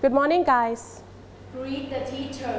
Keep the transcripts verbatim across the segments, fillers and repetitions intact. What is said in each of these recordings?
Good morning, guys. Greet the teacher.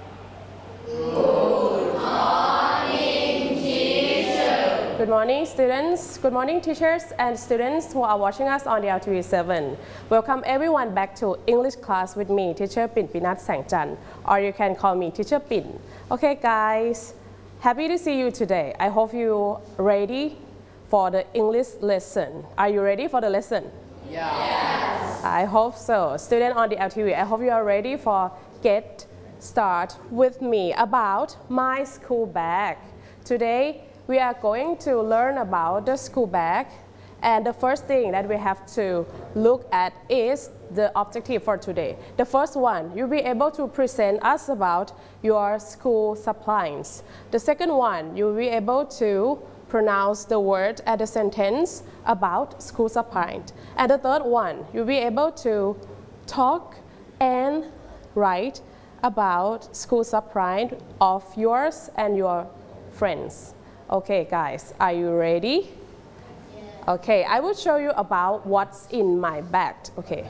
Good morning, students. Good morning, teachers and students who are watching us on the L T V seven. Welcome everyone back to English class with me, Teacher Pin Pinat Sangchan, or you can call me Teacher Pin. Okay, guys, happy to see you today. I hope you ready for the English lesson. Are you ready for the lesson? Yes. I hope so. Student on the L T V, I hope you are ready for get start with me about my school bag. Today, we are going to learn about the school bag, and the first thing that we have to look at is the objective for today. The first one, you'll be able to present us about your school supplies. The second one, you'll be able to pronounce the word and the sentence about school supplies. And the third one, you'll be able to talk and write about school supplies of yours and your friends. Okay, guys, are you ready? Yeah. Okay, I will show you about what's in my bag. Okay.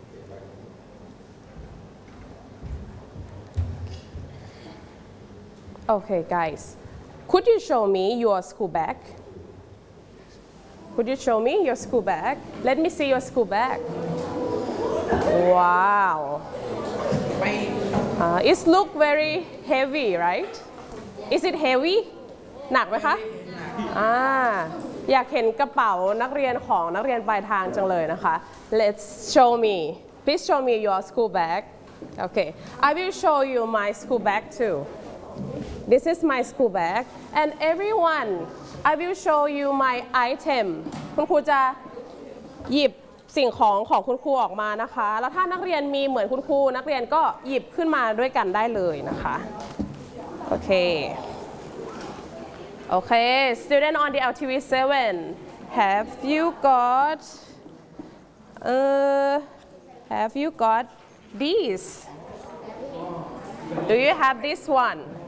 Okay, guys, could you show me your school bag? Could you show me your school bag? Let me see your school bag. Wow. Uh, it looks very heavy, right? Is it heavy? หนักไหมคะอ่าอยากเห็นกระเป๋านักเรียนของนักเรียนปลายทางจังเลยนะคะ Let's show me. Please show me your school bag. Okay, I will show you my school bag too. This is my school bag, and everyone, I will show you my item. คุณครูจะหยิบสิ่งของของคุณครูออกมานะคะแล้วถ้านักเรียนมีเหมือนคุณครูนักเรียนก็หยิบขึ้นมาด้วยกันได้เลยนะคะโอเคOkay, student on the L T V seven, have you got, uh, have you got these? Do you have this one?